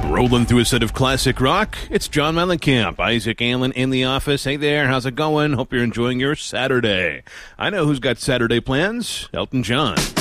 Rolling through a set of classic rock, it's John Mellencamp, Isaac Allen in the office. Hey there, how's it going? Hope you're enjoying your Saturday. I know who's got Saturday plans. Elton John.